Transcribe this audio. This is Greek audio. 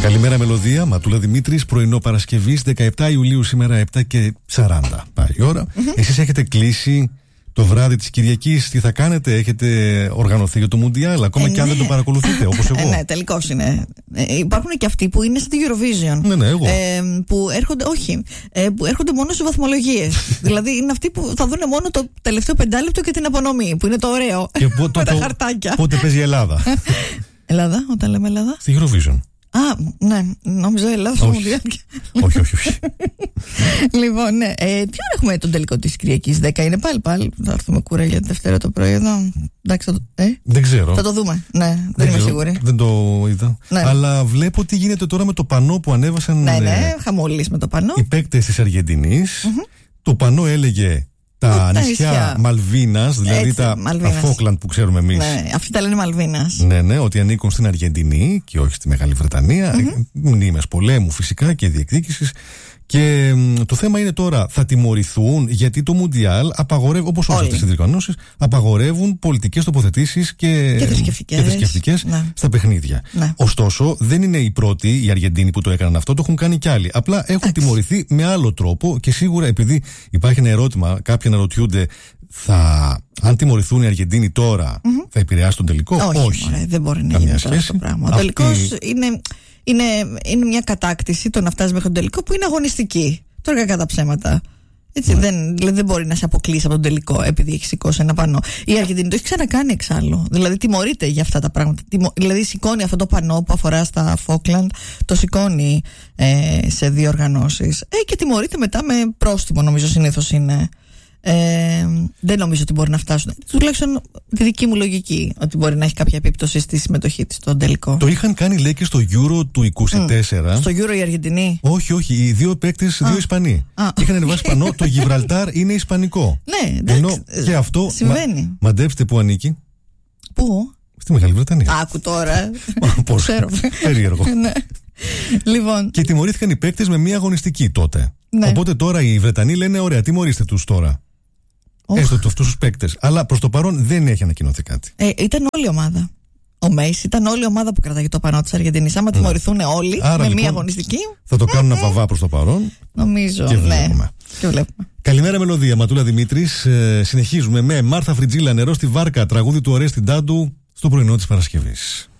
Καλημέρα Μελωδία, Ματούλα Δημήτρης, πρωινό Παρασκευής, 17 Ιουλίου σήμερα 7:40 πάει η ώρα. Εσείς έχετε κλείσει το βράδυ της Κυριακής, τι θα κάνετε, έχετε οργανωθεί για το Μουντιάλ, ακόμα και αν δεν το παρακολουθείτε, όπως εγώ. Ναι, τελικώς είναι. Υπάρχουν και αυτοί που είναι στην Eurovision. Ναι, εγώ. Που έρχονται, που έρχονται μόνο σε βαθμολογίες. Δηλαδή είναι αυτοί που θα δουν μόνο το τελευταίο πεντάλεπτο και την απονομή, που είναι το ωραίο. Και με τα χαρτάκια. Πότε παίζει η Ελλάδα? Ελλάδα, όταν λέμε Ελλάδα. Στη Eurovision. Ναι, νόμιζα Ελλάδα στο Μουντιάλ. Όχι. Λοιπόν, ναι. Τι ώρα έχουμε τον τελικό της Κυριακής? 10 είναι πάλι. Θα έρθουμε κούρα για τη Δευτέρα το πρωί εδώ. Εντάξει, δεν ξέρω. Θα το δούμε. Ναι, δεν είμαι σίγουρη. Δεν το είδα. Ναι. Αλλά βλέπω τι γίνεται τώρα με το πανό που ανέβασαν. Ναι, χαμόλης με το πανό. Οι παίκτες της Αργεντινής. Το πανό έλεγε τα νησιά Μαλβίνας, δηλαδή τα Φόκλαντ που ξέρουμε εμείς. Ναι, αυτοί τα λένε Μαλβίνας. Ναι, ότι ανήκουν στην Αργεντινή και όχι στη Μεγάλη Βρετανία. Μνήμες πολέμου φυσικά και διεκδίκησης. Και το θέμα είναι τώρα, θα τιμωρηθούν γιατί το Μουντιάλ απαγορεύει, όπως όλες τις διοργανώσεις, απαγορεύουν πολιτικές τοποθετήσεις και θρησκευτικές στα παιχνίδια. Ναι. Ωστόσο, δεν είναι οι πρώτοι, οι Αργεντίνοι που το έκαναν αυτό, το έχουν κάνει κι άλλοι. Απλά έχουν τιμωρηθεί με άλλο τρόπο και σίγουρα επειδή υπάρχει ένα ερώτημα, κάποιοι αναρωτιούνται, αν τιμωρηθούν οι Αργεντίνοι τώρα, θα επηρεάσει τον τελικό? Όχι. Δεν μπορεί να γίνει αυτό το πράγμα. Ο τελικός είναι μια κατάκτηση το να φτάσει μέχρι τον τελικό που είναι αγωνιστική. Τώρα κακά τα ψέματα. Έτσι, δεν μπορεί να σε αποκλείσει από τον τελικό επειδή έχει σηκώσει ένα πανό. Η Αργεντινή το έχει ξανακάνει εξάλλου. Δηλαδή τιμωρείται για αυτά τα πράγματα. Δηλαδή σηκώνει αυτό το πανό που αφορά στα Φόκλαντ, το σηκώνει σε διοργανώσεις. Και τιμωρείται μετά με πρόστιμο, νομίζω συνήθως είναι. Δεν νομίζω ότι μπορεί να φτάσουν. Τουλάχιστον τη δική μου λογική, ότι μπορεί να έχει κάποια επίπτωση στη συμμετοχή της στον τελικό. Το είχαν κάνει, λέει, και στο Euro του 24. Στο Euro η Αργεντινή. Όχι, οι δύο παίκτες, δύο Ισπανοί. Είχαν ανεβάσει πανό, το Γιβραλτάρ είναι ισπανικό. Ναι, εντάξει. Και αυτό συμβαίνει. Μαντέψτε που ανήκει. Πού? Στη Μεγάλη Βρετανία. Άκου τώρα. Πώς? Ξέρω. Περίεργο. Ναι. Λοιπόν. Και τιμωρήθηκαν οι παίκτες με μία αγωνιστική τότε. Ναι. Οπότε τώρα οι Βρετανοί λένε: ωραία, τιμωρήστε τους τώρα. Έστω αυτούς τους παίκτες. Αλλά προς το παρόν δεν έχει ανακοινωθεί κάτι. Ήταν όλη η ομάδα. Ο Μέις ήταν όλη η ομάδα που κρατάει το πανό της Αργεντινής. Άμα τιμωρηθούν όλοι. Άρα, με λοιπόν, μία αγωνιστική. Θα το κάνουν ένα βαβά προς το παρόν. Νομίζω. Και βλέπουμε. Και βλέπουμε. Καλημέρα Μελωδία, Ματούλα Δημήτρης. Συνεχίζουμε με Μάρθα Φριτζίλα, Νερό στη Βάρκα, τραγούδι του Ορέστη Ντάντου στο πρωινό της Παρασκευής.